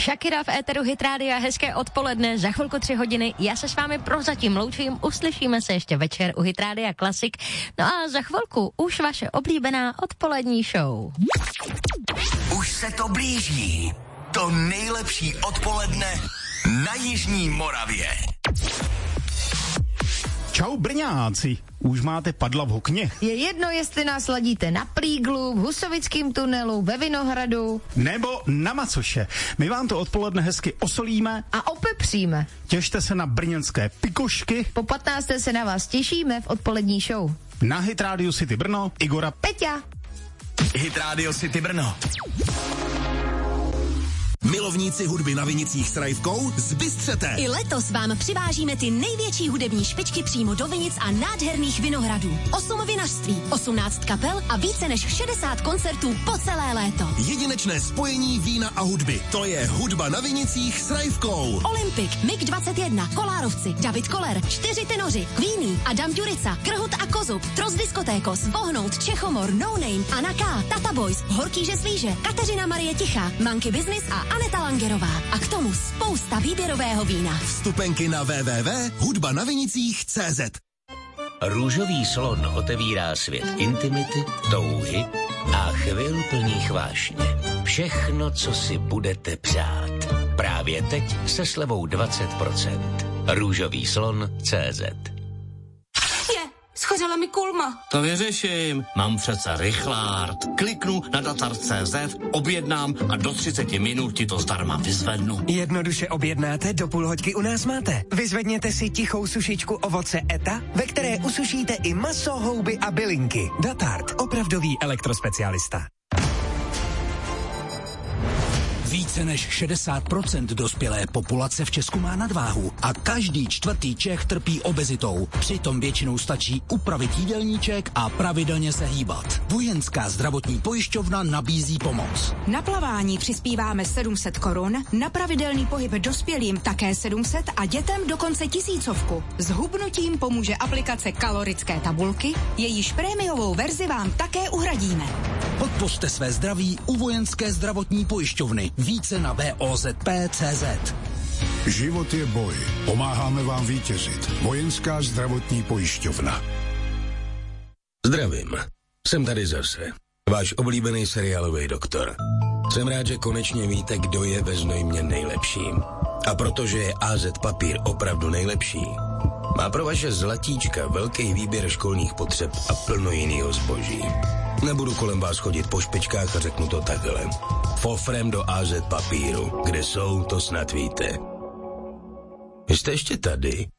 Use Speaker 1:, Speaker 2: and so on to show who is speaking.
Speaker 1: Shakira v éteru Hit Rádia, hezké odpoledne, za chvilku 3 hodiny. Já se s vámi prozatím loučím, uslyšíme se ještě večer u Hit Rádia Classic. No a za chvilku už vaše oblíbená odpolední show.
Speaker 2: Už se to blíží. To nejlepší odpoledne na Jižní Moravě.
Speaker 3: Čau Brňáci, už máte padla v okně?
Speaker 4: Je jedno, jestli nás ladíte na Plíglu, v Husovickém tunelu, ve Vinohradu.
Speaker 3: Nebo na Macoše. My vám to odpoledne hezky osolíme
Speaker 4: a opepříme.
Speaker 3: Těšte se na brněnské pikošky.
Speaker 4: Po 15. se na vás těšíme v odpolední show.
Speaker 3: Na Hit Radio City Brno, Igora,
Speaker 4: Peťa.
Speaker 2: Hit Radio City Brno.
Speaker 5: Milovníci hudby na vinicích s Rajvkou, zbystřete!
Speaker 6: I letos vám přivážíme ty největší hudební špičky přímo do vinic a nádherných vinohradů. 8 vinařství, 18 kapel a více než 60 koncertů po celé léto.
Speaker 5: Jedinečné spojení vína a hudby. To je hudba na vinicích s Rajvkou.
Speaker 6: Olympik, MiG-21, Kolárovci, David Koller, 4 tenoři, Queenie, Adam Ďurica, Krhut a Kozub, Tros Diskotékos, Vohnout, Čechomor, No Name, Anna K, Tata Boys, Horký Žeslíže, Kateřina Marie Tichá, Monkey Business a Aneta Langerová. A k tomu spousta výběrového vína.
Speaker 5: Vstupenky na www.hudbanavinicích.cz.
Speaker 7: Růžový slon otevírá svět intimity, touhy a chvil plných vášně. Všechno, co si budete přát. Právě teď se slevou 20%. Růžový slon.cz.
Speaker 8: Schořela mi kulma.
Speaker 9: To vyřeším. Mám přece rychlárd. Kliknu na datar.cz, objednám a do 30 minut ti to zdarma vyzvednu.
Speaker 10: Jednoduše objednáte, do půl hoďky u nás máte. Vyzvedněte si tichou sušičku ovoce ETA, ve které usušíte i maso, houby a bylinky. Datart, opravdový elektrospecialista.
Speaker 11: Více než 60% dospělé populace v Česku má nadváhu a každý 4. Čech trpí obezitou. Přitom většinou stačí upravit jídelníček a pravidelně se hýbat. Vojenská zdravotní pojišťovna nabízí pomoc.
Speaker 12: Na plavání přispíváme 700 korun, na pravidelný pohyb dospělým také 700 a dětem dokonce 1000. S hubnutím pomůže aplikace kalorické tabulky, jejíž prémiovou verzi vám také uhradíme.
Speaker 11: Podpořte své zdraví u Vojenské zdravotní pojišťovny. Více na VOZP.cz.
Speaker 13: Život je boj. Pomáháme vám vítězit. Vojenská zdravotní pojišťovna.
Speaker 7: Zdravím. Jsem tady zase. Váš oblíbený seriálový doktor. Jsem rád, že konečně víte, kdo je ve Znojmě nejlepším. A protože je AZ Papír opravdu nejlepší, má pro vaše zlatíčka velký výběr školních potřeb a plno jinýho zboží. Nebudu kolem vás chodit po špičkách a řeknu to takhle. Fofrem do AZ Papíru. Kde jsou, to snad víte. Jste ještě tady?